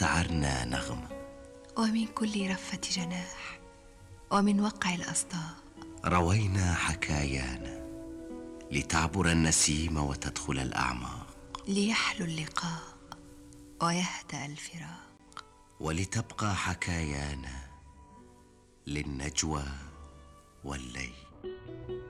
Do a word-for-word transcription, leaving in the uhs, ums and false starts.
ارتعرنا نغمة، ومن كل رفة جناح ومن وقع الأصداء روينا حكايانا لتعبر النسيم وتدخل الأعماق، ليحلو اللقاء ويهدأ الفراق، ولتبقى حكايانا للنجوى والليل.